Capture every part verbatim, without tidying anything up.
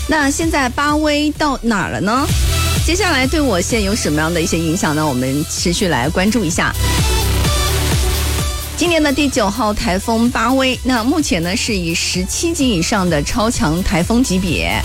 那现在巴威到哪儿了呢？接下来对我县有什么样的一些影响呢？我们持续来关注一下。今年的第九号台风巴威，那目前呢是以十七级以上的超强台风级别。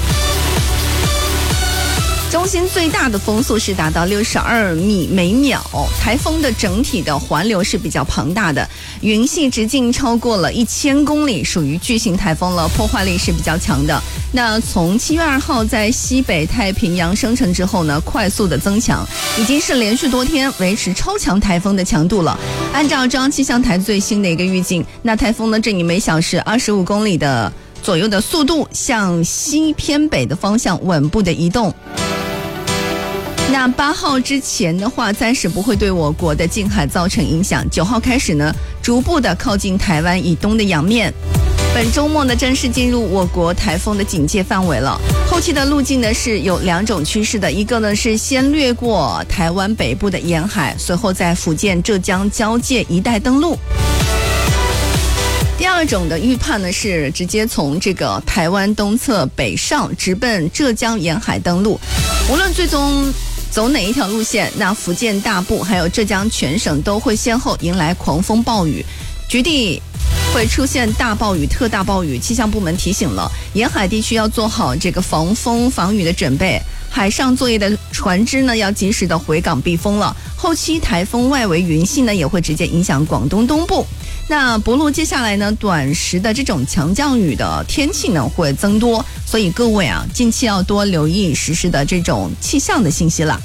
中心最大的风速是达到六十二米每秒，台风的整体的环流是比较庞大的，云系直径超过了一千公里，属于巨型台风了，破坏力是比较强的。那从七月二号在西北太平洋生成之后呢，快速的增强，已经是连续多天维持超强台风的强度了。按照中央气象台最新的一个预警，那台风呢正以每小时二十五公里的左右的速度向西偏北的方向稳步的移动。那八号之前的话，暂时不会对我国的近海造成影响。九号开始呢，逐步的靠近台湾以东的洋面。本周末呢，正式进入我国台风的警戒范围了。后期的路径呢是有两种趋势的，一个呢是先掠过台湾北部的沿海，随后在福建、浙江交界一带登陆。第二种的预判呢是直接从这个台湾东侧北上，直奔浙江沿海登陆。无论最终走哪一条路线，那福建大部还有浙江全省都会先后迎来狂风暴雨，局地会出现大暴雨、特大暴雨。气象部门提醒了，沿海地区要做好这个防风防雨的准备，海上作业的船只呢要及时的回港避风了。后期台风外围云系呢也会直接影响广东东部。那博陆接下来呢，短时的这种强降雨的天气呢会增多，所以各位啊，近期要多留意实时的这种气象的信息了。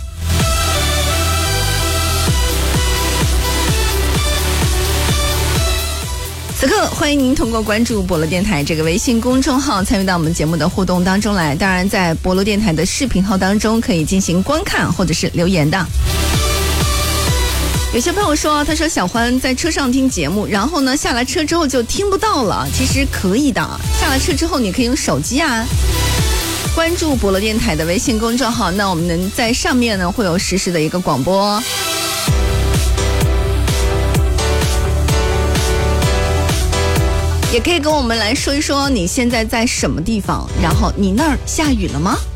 此刻欢迎您通过关注博罗电台这个微信公众号参与到我们节目的互动当中来，当然在博罗电台的视频号当中可以进行观看或者是留言的。有些朋友说，他说小欢在车上听节目，然后呢下了车之后就听不到了。其实可以的，下了车之后你可以用手机啊，关注博罗电台的微信公众号，那我们能在上面呢会有实时的一个广播。也可以跟我们来说一说你现在在什么地方，然后你那儿下雨了吗？